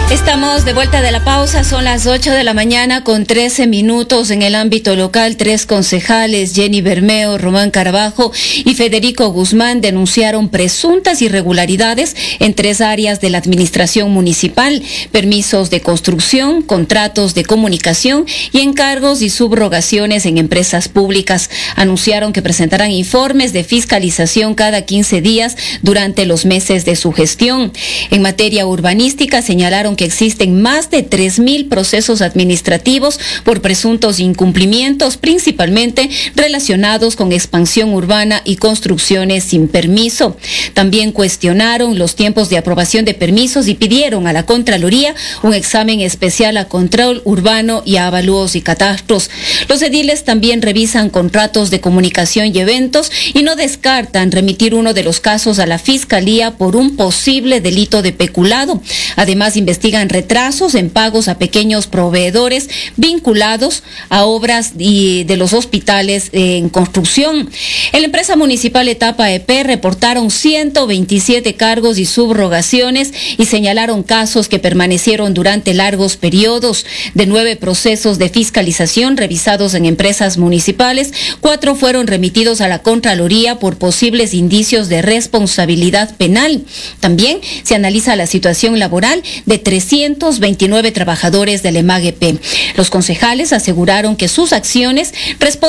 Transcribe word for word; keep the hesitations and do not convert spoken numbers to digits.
Estamos de vuelta de la pausa, son las ocho de la mañana con trece minutos. En el ámbito local, tres concejales, Jenny Bermeo, Román Carabajo y Federico Guzmán, denunciaron presuntas irregularidades en tres áreas de la administración municipal: permisos de construcción, contratos de comunicación y encargos y subrogaciones en empresas públicas. Anunciaron que presentarán informes de fiscalización cada quince días durante los meses de su gestión. En materia urbanística, señalaron que existen más de tres mil procesos administrativos por presuntos incumplimientos, principalmente relacionados con expansión urbana y construcciones sin permiso. También cuestionaron los tiempos de aprobación de permisos y pidieron a la Contraloría un examen especial a control urbano y a avalúos y catastros. Los ediles también revisan contratos de comunicación y eventos y no descartan remitir uno de los casos a la Fiscalía por un posible delito de peculado. Además, investigan retrasos en pagos a pequeños proveedores vinculados a obras y de los hospitales en construcción. En la empresa municipal Etapa E P reportaron ciento veintisiete cargos y subrogaciones y señalaron casos que permanecieron durante largos periodos. De nueve procesos de fiscalización revisados en empresas municipales, cuatro fueron remitidos a la Contraloría por posibles indicios de responsabilidad penal. También se analiza la situación laboral de trescientos veintinueve trabajadores del EMAG-E P. Los concejales aseguraron que sus acciones responden